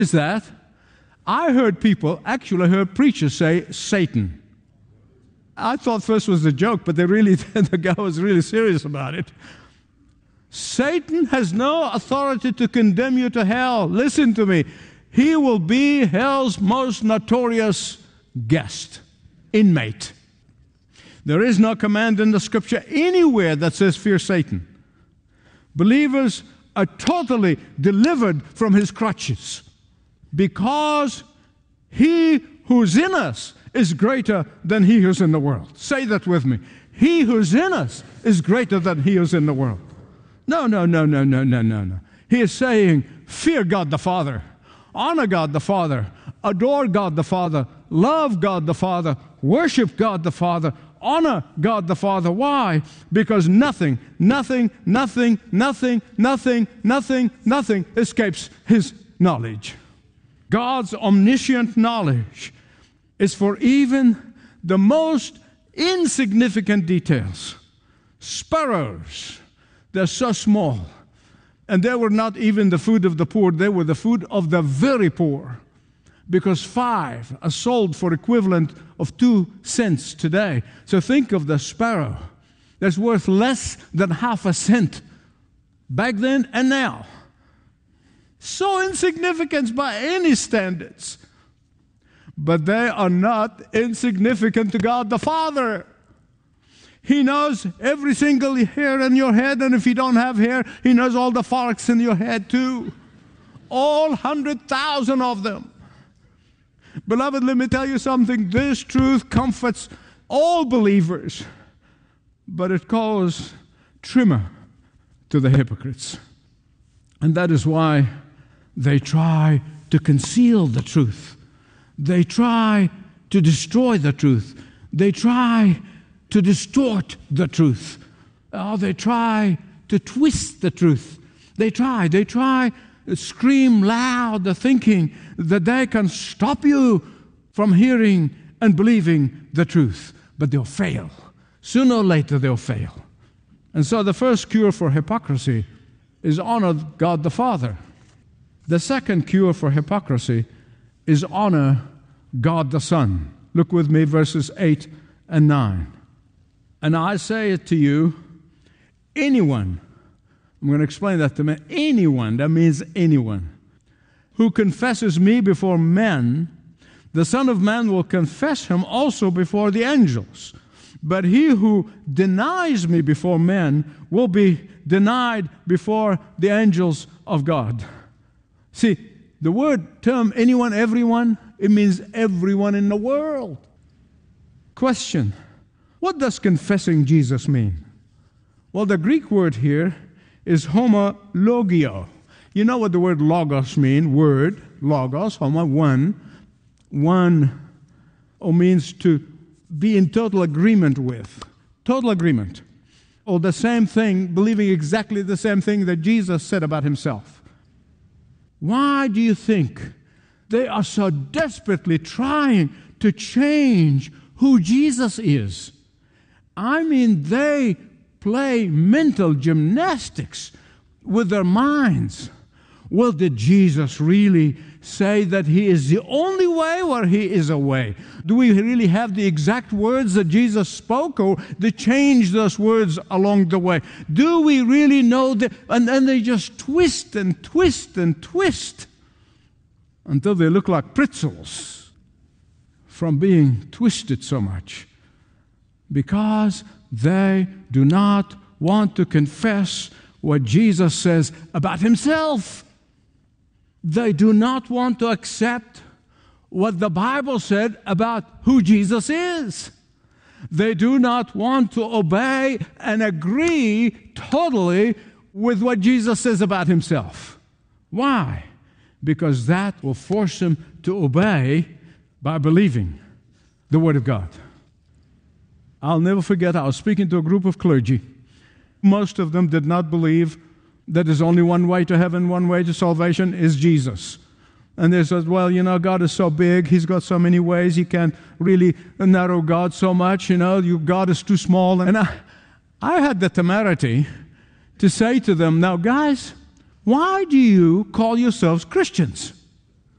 Is that? I heard preachers say Satan. I thought first was a joke, but the guy was really serious about it. Satan has no authority to condemn you to hell. Listen to me. He will be hell's most notorious guest, inmate. There is no command in the Scripture anywhere that says fear Satan. Believers are totally delivered from his clutches because he who's in us is greater than he who's in the world. Say that with me. He who's in us is greater than he who's in the world. No. He is saying, fear God the Father, honor God the Father, adore God the Father, love God the Father, worship God the Father, honor God the Father. Why? Because nothing escapes his knowledge. God's omniscient knowledge is for even the most insignificant details. Sparrows, they're so small. And they were not even the food of the poor, they were the food of the very poor. Because 5 are sold for equivalent of 2 cents today. So think of the sparrow that's worth less than half a cent back then and now. So insignificant by any standards. But they are not insignificant to God the Father. He knows every single hair in your head, and if you don't have hair, He knows all the follicles in your head too. All 100,000 of them. Beloved, let me tell you something. This truth comforts all believers, but it causes tremor to the hypocrites. And that is why they try to conceal the truth. They try to destroy the truth. They try to distort the truth. They try to twist the truth. They try to scream loud, thinking that they can stop you from hearing and believing the truth. But they'll fail. Sooner or later they'll fail. And so the first cure for hypocrisy is honor God the Father. The second cure for hypocrisy is honor God the Son. Look with me, verses 8 and 9. And I say it to you, anyone, I'm going to explain that to me, anyone, that means anyone, who confesses me before men, the Son of Man will confess him also before the angels. But he who denies me before men will be denied before the angels of God. See, the term anyone, everyone, it means everyone in the world. Question, what does confessing Jesus mean? Well, the Greek word here is homologio. You know what the word logos means? Word, logos, homo, one. One means to be in total agreement with. Total agreement. Or the same thing, believing exactly the same thing that Jesus said about himself. Why do you think they are so desperately trying to change who Jesus is? I mean, they play mental gymnastics with their minds. Well, did Jesus really say that He is the only way, or He is a way? Do we really have the exact words that Jesus spoke, or they changed those words along the way? Do we really know that? And then they just twist and twist and twist until they look like pretzels from being twisted so much, because they do not want to confess what Jesus says about Himself. They do not want to accept what the Bible said about who Jesus is. They do not want to obey and agree totally with what Jesus says about Himself. Why? Because that will force them to obey by believing the Word of God. I'll never forget, I was speaking to a group of clergy. Most of them did not believe that there's only one way to heaven, one way to salvation is Jesus. And they said, well, God is so big, He's got so many ways, He can't really narrow God so much, God is too small. And I had the temerity to say to them, now guys, why do you call yourselves Christians?